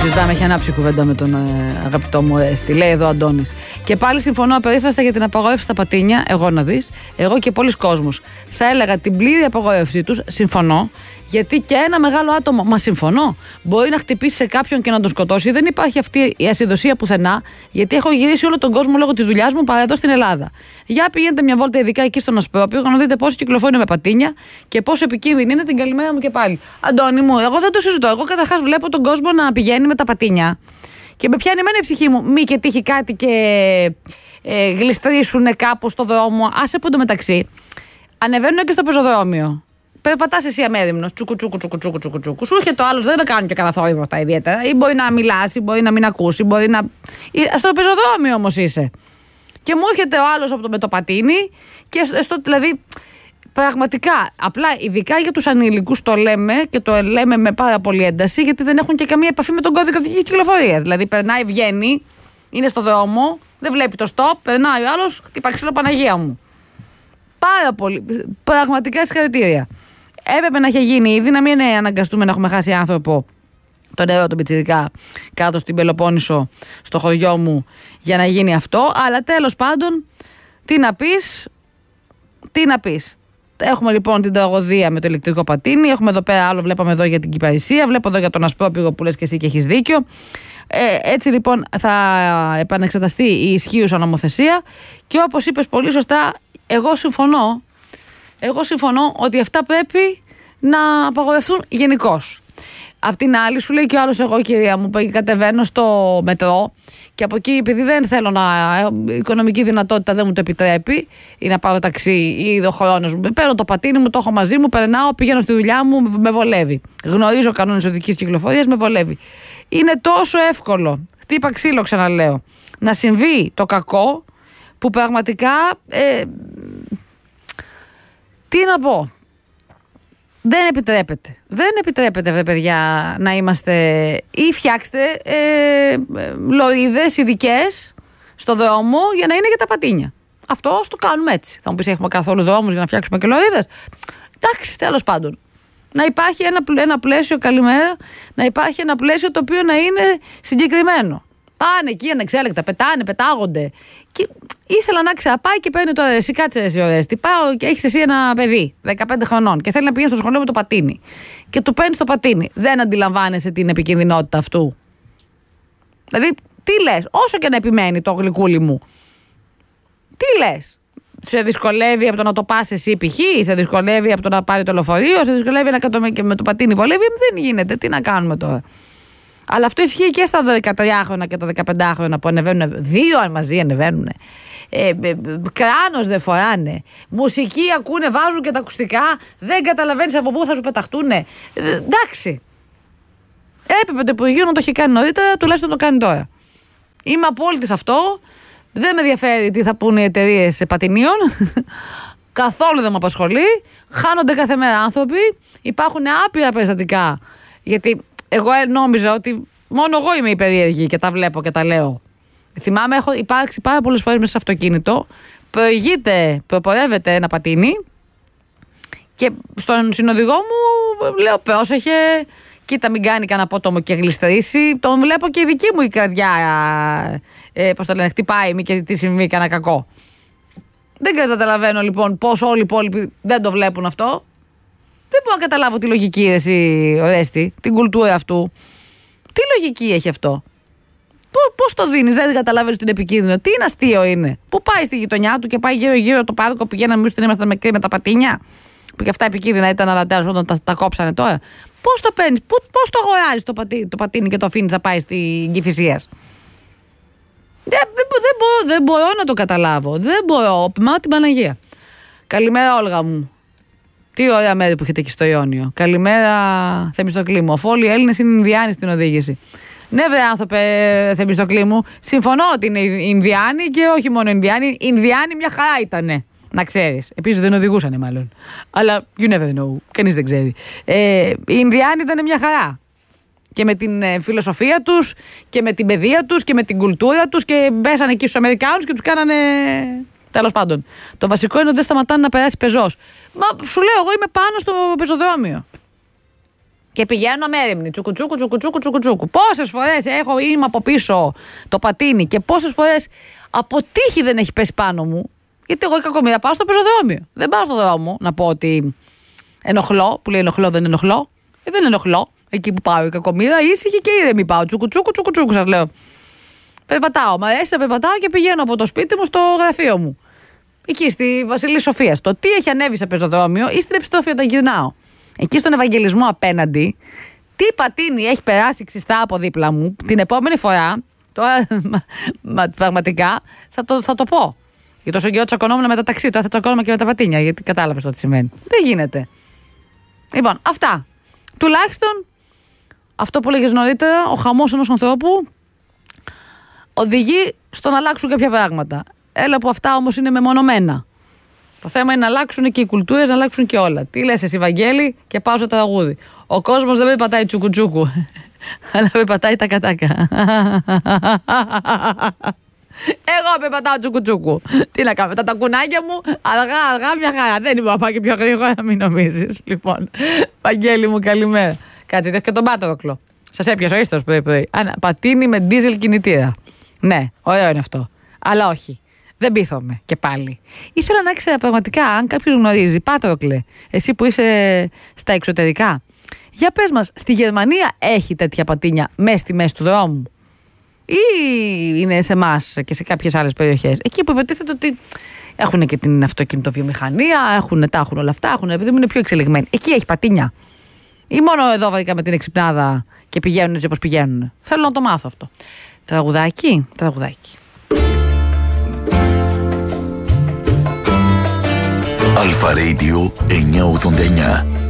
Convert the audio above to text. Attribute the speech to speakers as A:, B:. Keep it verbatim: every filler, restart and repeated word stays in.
A: συζητάμε, έχει ανάψει κουβέντα με τον ε, αγαπητό μου Ορέστη. Λέει εδώ ο Αντώνης. Και πάλι συμφωνώ απερίφραστα για την απαγόρευση στα πατίνια. Εγώ να δεις. Εγώ και πολλοί κόσμος. Θα έλεγα την πλήρη απαγόρευσή τους. Συμφωνώ. Γιατί και ένα μεγάλο άτομο, μα συμφωνώ, μπορεί να χτυπήσει σε κάποιον και να τον σκοτώσει. Δεν υπάρχει αυτή η ασυδοσία πουθενά, γιατί έχω γυρίσει όλο τον κόσμο λόγω της δουλειάς μου παρά εδώ στην Ελλάδα. Για πηγαίνετε μια βόλτα, ειδικά εκεί στον Ασπρόπυργο, να δείτε πόσο κυκλοφορεί με πατίνια και πόσο επικίνδυνη είναι. Την καλημέρα μου και πάλι. Αντώνη μου, εγώ δεν το συζητώ. Εγώ καταρχάς βλέπω τον κόσμο να πηγαίνει με τα πατίνια και με πιάνει εμένα η ψυχή μου. Μη και τύχει κάτι και ε, γλιστρήσουν κάπου στο δρόμο. Άσε που εντωμεταξύ ανεβαίνουν και στο πεζοδρόμιο. Περπατάς εσύ αμέριμνος, τσούκου τσούκου τσούκου τσούκου τσούκου τσούκου. Σου έρχεται ο άλλος, δεν κάνουν και κανένα θόρυβο αυτά ιδιαίτερα. Ή μπορεί να μιλάς, ή μπορεί να μην ακούσει, μπορεί να. Στο πεζοδρόμιο όμως είσαι. Και μου έρχεται ο άλλος από το, με το πατίνι, και στο, δηλαδή. Πραγματικά, απλά ειδικά για τους ανηλικούς το λέμε και το λέμε με πάρα πολύ ένταση, γιατί δεν έχουν και καμία επαφή με τον κώδικα οδικής κυκλοφορίας. Δηλαδή, περνάει, βγαίνει, είναι στο δρόμο, δεν βλέπει το stop, περνάει ο άλλος, χτυπά ξύλο Παναγία μου. Πάρα πολύ. Πραγματικά συγχαρητήρια. Έπρεπε να είχε γίνει ήδη, να μην αναγκαστούμε να έχουμε χάσει άνθρωπο, τον νερό, τον πιτσιρικά, κάτω στην Πελοπόννησο, στο χωριό μου, για να γίνει αυτό. Αλλά τέλος πάντων, τι να πεις, τι να πεις. Έχουμε λοιπόν την τραγωδία με το ηλεκτρικό πατίνι. Έχουμε εδώ πέρα άλλο, βλέπαμε εδώ για την Κυπαρισία. Βλέπω εδώ για τον Ασπρόπυργο που λες και εσύ και έχεις δίκιο. Ε, έτσι λοιπόν θα επανεξεταστεί η ισχύουσα νομοθεσία. Και όπως είπες πολύ σωστά, εγώ συμφωνώ. Εγώ συμφωνώ ότι αυτά πρέπει να απαγορευτούν γενικώς. Απ' την άλλη, σου λέει και ο άλλος, εγώ κυρία μου, κατεβαίνω στο μετρό και από εκεί, επειδή δεν θέλω να. Η οικονομική δυνατότητα δεν μου το επιτρέπει, ή να πάρω ταξί ή ο χρόνος μου. Παίρνω το πατίνι μου, το έχω μαζί μου, περνάω, πηγαίνω στη δουλειά μου, με βολεύει. Γνωρίζω κανόνες οδικής κυκλοφορίας, με βολεύει. Είναι τόσο εύκολο, χτύπα ξύλο, ξαναλέω, να συμβεί το κακό που πραγματικά. Ε, τι να πω. Δεν επιτρέπεται. Δεν επιτρέπεται, βέβαια, παιδιά, να είμαστε. Ή φτιάξτε ε, λωρίδες ειδικές στο δρόμο για να είναι για τα πατίνια. Αυτό το κάνουμε έτσι. Θα μου πεις, έχουμε καθόλου δρόμους για να φτιάξουμε και λωρίδες. Εντάξει, τέλος πάντων. Να υπάρχει ένα, ένα πλαίσιο, καλημέρα, να υπάρχει ένα πλαίσιο το οποίο να είναι συγκεκριμένο. Πάνε εκεί ανεξέλεκτα, πετάνε, πετάγονται. Και ήθελα να ξαναπάει και παίρνει τώρα εσύ, κάτσε εσύ Ορέστη. Πάω και έχεις εσύ ένα παιδί δεκαπέντε χρονών και θέλει να πηγαίνει στο σχολείο με το πατίνι. Και του παίρνει το πατίνι. Δεν αντιλαμβάνεσαι την επικινδυνότητα αυτού. Δηλαδή, τι λες, όσο και να επιμένει το γλυκούλι μου. Τι λες, σε δυσκολεύει από το να το πας εσύ π.χ., σε δυσκολεύει από το να πάρει το λεωφορείο, σε δυσκολεύει να κάτω με το πατίνι βολεύει. Δεν γίνεται, τι να κάνουμε τώρα. Αλλά αυτό ισχύει και στα δεκατριάχρονα και τα δεκαπεντάχρονα που ανεβαίνουν. Δύο μαζί ανεβαίνουν. Ε, ε, κράνος δεν φοράνε. Μουσική ακούνε, βάζουν και τα ακουστικά. Δεν καταλαβαίνεις από πού θα σου πεταχτούν. Ε, εντάξει. Έπρεπε το Υπουργείο να το έχει κάνει νωρίτερα, τουλάχιστον το κάνει τώρα. Είμαι απόλυτη σε αυτό. Δεν με ενδιαφέρει τι θα πούνε οι εταιρείες πατινίων. Καθόλου δεν με απασχολεί. Χάνονται κάθε μέρα άνθρωποι. Υπάρχουν άπειρα περιστατικά. Γιατί. Εγώ νόμιζα ότι μόνο εγώ είμαι η περίεργη και τα βλέπω και τα λέω. Θυμάμαι, έχω υπάρξει πάρα πολλές φορές μέσα σε αυτοκίνητο. Προηγείται, προπορεύεται ένα πατίνι και στον συνοδηγό μου λέω πρόσεχε, κοίτα μην κάνει κανένα απότομο και γλιστρήσει. Τον βλέπω και η δική μου η καρδιά, ε, πώς το λένε, χτυπάει μη και τι συμβεί, κανένα κακό. Δεν καταλαβαίνω λοιπόν πώς όλοι οι υπόλοιποι δεν το βλέπουν αυτό. Δεν μπορώ να καταλάβω τη λογική, εσύ, Ορέστη, την κουλτούρα αυτού. Τι λογική έχει αυτό. Πώς το δίνεις, δεν καταλαβαίνεις την επικίνδυνο. Τι είναι αστείο είναι. Πού πάει στη γειτονιά του και πάει γύρω-γύρω το πάρκο, πηγαίναμε εμείς όταν ήμασταν μικροί με τα πατίνια. Που και αυτά επικίνδυνα ήταν, αλλά τέλος όταν τα, τα κόψανε τώρα. Πώς το παίρνεις, πώς το αγοράζεις το, πατί, το πατίνι και το αφήνεις να πάει στην Κηφισίας. Δεν, δεν, δεν, μπορώ, δεν μπορώ να το καταλάβω. Δεν μπορώ. Μα την Παναγία. Καλημέρα, Όλγα μου. Τι ωραία μέρη που έχετε εκεί στο Ιόνιο. Καλημέρα, Θεμιστοκλή μου. Αφού όλοι οι Έλληνες είναι Ινδιάνοι στην οδήγηση. Ναι, βρε άνθρωπε, Θεμιστοκλή μου. Συμφωνώ ότι είναι Ινδιάνοι και όχι μόνο Ινδιάνοι. Οι Ινδιάνοι μια χαρά ήτανε. Να ξέρεις. Επίσης δεν οδηγούσανε μάλλον. Αλλά you never know. Κανείς δεν ξέρει. Ε, οι Ινδιάνοι ήταν μια χαρά. Και με την ε, φιλοσοφία τους και με την παιδεία τους και με την κουλτούρα τους και μπέσανε εκεί στους Αμερικάνους και τους κάνανε. Τέλος πάντων. Το βασικό είναι ότι δεν σταματάνε να περάσει πεζός. Μα σου λέω, εγώ είμαι πάνω στο πεζοδρόμιο. Και πηγαίνω αμέριμνη. Τσουκουτσούκου, τσουκουτσούκου, τσουκουτσούκου. Πόσες φορές έχω, είμαι από πίσω το πατίνι και πόσες φορές από τύχη δεν έχει πέσει πάνω μου. Γιατί εγώ η κακομοίρα πάω στο πεζοδρόμιο. Δεν πάω στον δρόμο να πω ότι ενοχλώ, που λέει ενοχλώ, δεν ενοχλώ. Ε, δεν ενοχλώ. Εκεί που πάω η κακομοίρα, ήσυχη και ήρεμη πάω. Τσουκουτσούκου, τσουκουτσούκου, σας λέω. Περπατάω. Μ' αρέσει να περπατάω και πηγαίνω από το σπίτι μου στο γραφείο μου. Εκεί στη Βασιλής Σοφίας. Το τι έχει ανέβει σε πεζοδρόμιο ή στην επιστροφή όταν γυρνάω. Εκεί στον Ευαγγελισμό απέναντι, τι πατίνι έχει περάσει ξιστά από δίπλα μου, την επόμενη φορά, τώρα μα, πραγματικά θα το, θα το πω. Για τόσο καιρό τσακωνόμουν με τα ταξί, τώρα θα τσακώνομαι και με τα πατίνια, γιατί κατάλαβες το τι σημαίνει. Δεν γίνεται. Λοιπόν, αυτά. Τουλάχιστον, αυτό που λέγες νωρίτερα, ο χαμός ενός ανθρώπου οδηγεί στο να αλλάξουν κάποια πράγματα. Έλα που αυτά όμως είναι μεμονωμένα. Το θέμα είναι να αλλάξουν και οι κουλτούρες, να αλλάξουν και όλα. Τι λες εσύ, Βαγγέλη, και πάω στο τραγούδι. Ο κόσμος δεν περπατάει τσουκουτσούκου, αλλά περπατάει τα κατάκα. Εγώ περπατάω τσουκουτσούκου. Τι να κάνω, τα τακουνάκια μου, αργά, αργά, μια χαρά. Δεν είμαι να πάω και πιο γρήγορα, μην νομίζεις. Λοιπόν, Βαγγέλη μου, καλημέρα. Κάτσε, έχω και τον Πάτροκλο. Σας έπιασε ο ίστος πρωί-πρωί. Πατίνι με ντίζελ κινητήρα. Ναι, ωραίο είναι αυτό. Αλλά όχι. Δεν πείθομαι και πάλι. Ήθελα να ξέρω πραγματικά αν κάποιος γνωρίζει. Πάτροκλε, εσύ που είσαι στα εξωτερικά. Για πες μας, στη Γερμανία έχει τέτοια πατίνια μέσα στη μέση του δρόμου? Ή είναι σε εμάς και σε κάποιες άλλες περιοχές? Εκεί που υποτίθεται ότι έχουν και την αυτοκινητοβιομηχανία, έχουν, τα έχουν όλα αυτά, έχουν, επειδή είναι πιο εξελιγμένοι. Εκεί έχει πατίνια? Ή μόνο εδώ βρήκα με την εξυπνάδα και πηγαίνουν έτσι όπως πηγαίνουν? Θέλω να το μάθω αυτό. Τραγουδάκι, τραγουδάκι.
B: Αλφα Radio εννιακόσια ογδόντα εννιά.